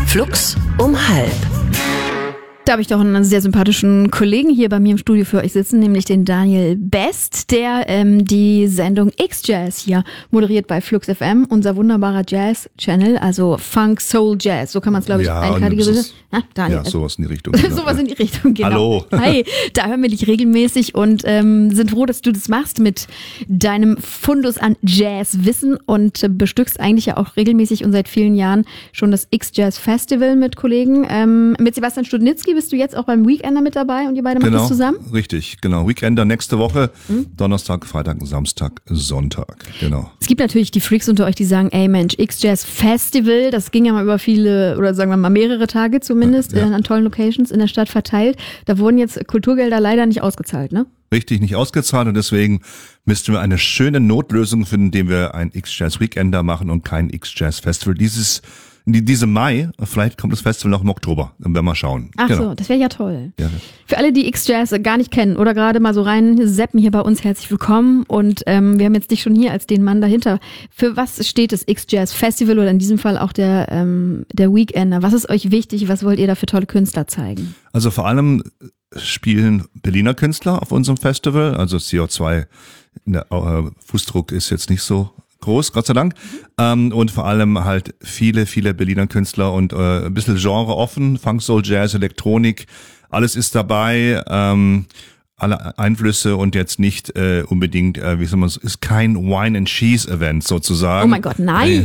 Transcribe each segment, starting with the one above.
Flux um 12:30. Da habe ich doch einen sehr sympathischen Kollegen hier bei mir im Studio für euch sitzen, nämlich den Daniel Best, der die Sendung X-Jazz hier moderiert bei Flux FM, unser wunderbarer Jazz-Channel, also Funk, Soul, Jazz, so kann man es, glaube ich, einkategorisieren. Ja, sowas in die Richtung. Genau. Sowas in die Richtung, genau. Hallo. Hi, da hören wir dich regelmäßig und sind froh, dass du das machst mit deinem Fundus an Jazzwissen und bestückst eigentlich ja auch regelmäßig und seit vielen Jahren schon das X-Jazz Festival mit Kollegen. Mit Sebastian Studnitzky bist du jetzt auch beim Weekender mit dabei und ihr beide macht das zusammen? Richtig, genau. Weekender nächste Woche, Donnerstag, Freitag, Samstag, Sonntag, genau. Es gibt natürlich die Freaks unter euch, die sagen, ey Mensch, X-Jazz Festival, das ging ja mal über viele, oder sagen wir mal mehrere Tage zumindest, an tollen Locations in der Stadt verteilt. Da wurden jetzt Kulturgelder leider nicht ausgezahlt, ne? Richtig, nicht ausgezahlt und deswegen müssten wir eine schöne Notlösung finden, indem wir ein X-Jazz Weekender machen und kein X-Jazz Festival. Diesem Mai, vielleicht kommt das Festival noch im Oktober, dann werden wir mal schauen. Ach so, das wäre ja toll. Ja. Für alle, die X-Jazz gar nicht kennen oder gerade mal so rein seppen hier bei uns, herzlich willkommen und wir haben jetzt dich schon hier als den Mann dahinter. Für was steht das X-Jazz Festival oder in diesem Fall auch der Weekender? Was ist euch wichtig? Was wollt ihr da für tolle Künstler zeigen? Also vor allem spielen Berliner Künstler auf unserem Festival, also CO2, Fußdruck ist jetzt nicht so groß, Gott sei Dank. Und vor allem halt viele Berliner Künstler und ein bisschen Genre offen, Funk, Soul, Jazz, Elektronik, alles ist dabei, alle Einflüsse und jetzt nicht unbedingt, wie soll man es, ist kein Wine and Cheese Event sozusagen. Oh mein Gott, nein!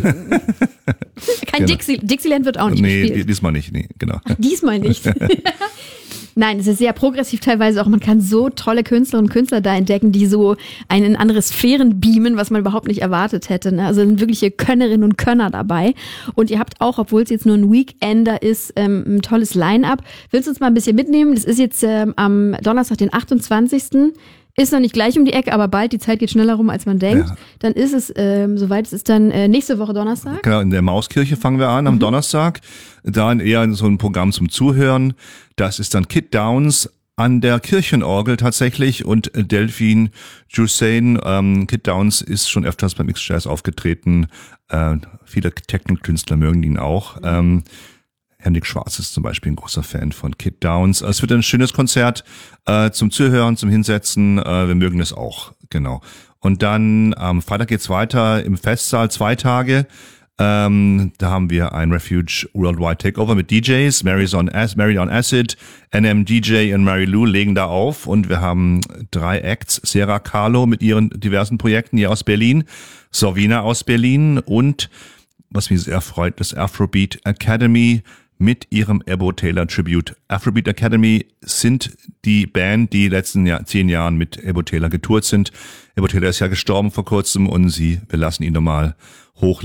Kein genau. Dixieland wird auch nicht gespielt. Nee, diesmal nicht, nee, genau. Ach, diesmal nicht. Nein, es ist sehr progressiv teilweise auch. Man kann so tolle Künstlerinnen und Künstler da entdecken, die so einen in andere Sphären beamen, was man überhaupt nicht erwartet hätte. Ne? Also sind wirkliche Könnerinnen und Könner dabei. Und ihr habt auch, obwohl es jetzt nur ein Weekender ist, ein tolles Line-Up. Willst du uns mal ein bisschen mitnehmen? Das ist jetzt am Donnerstag, den 28. Ist noch nicht gleich um die Ecke, aber bald, die Zeit geht schneller rum, als man denkt. Ja. Dann ist es, soweit es ist dann nächste Woche Donnerstag. Genau, in der Mauskirche fangen wir an am Donnerstag. Da eher so ein Programm zum Zuhören. Das ist dann Kid Downs an der Kirchenorgel tatsächlich und Delphine Jussein. Kid Downs ist schon öfters beim X-Jazz aufgetreten. Viele Techno-Künstler mögen ihn auch. Henrik Schwarz ist zum Beispiel ein großer Fan von Kid Downs. Es wird ein schönes Konzert zum Zuhören, zum Hinsetzen. Wir mögen es auch, genau. Und dann am Freitag geht's weiter im Festsaal 2 Tage. Da haben wir ein Refuge Worldwide Takeover mit DJs. Mary on Acid, NMDJ und Mary Lou legen da auf. Und wir haben 3 Acts. Sarah Carlo mit ihren diversen Projekten hier aus Berlin. Sorvina aus Berlin und, was mich sehr freut, das Afrobeat Academy mit ihrem Ebo Taylor Tribute. Afrobeat Academy sind die Band, die letzten 10 Jahren mit Ebo Taylor getourt sind. Ebo Taylor ist ja gestorben vor kurzem und wir lassen ihn nochmal hoch